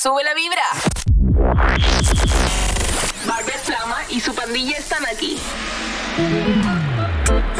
sube la vibra. Barbet Flama y su pandilla están aquí.